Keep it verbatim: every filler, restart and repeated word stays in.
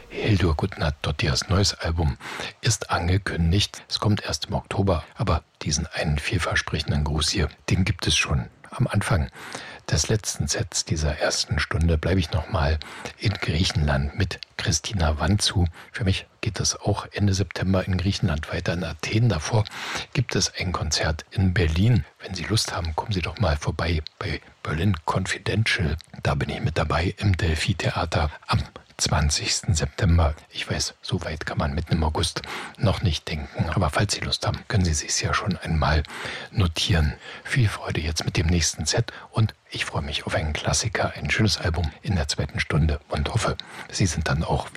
Hildur Gudnadóttirs neues Album ist angekündigt. Es kommt erst im Oktober, aber diesen einen vielversprechenden Gruß hier, den gibt es schon. Am Anfang des letzten Sets dieser ersten Stunde bleibe ich nochmal in Griechenland mit Christina Vanzou. Für mich geht es auch Ende September in Griechenland weiter, in Athen. Davor gibt es ein Konzert in Berlin. Wenn Sie Lust haben, kommen Sie doch mal vorbei bei Berlin Confidential. Da bin ich mit dabei im Delphi-Theater am zwanzigsten September. Ich weiß, so weit kann man mitten im August noch nicht denken. Aber falls Sie Lust haben, können Sie sich ja schon einmal notieren. Viel Freude jetzt mit dem nächsten Set und ich freue mich auf einen Klassiker, ein schönes Album in der zweiten Stunde und hoffe, Sie sind dann auch wieder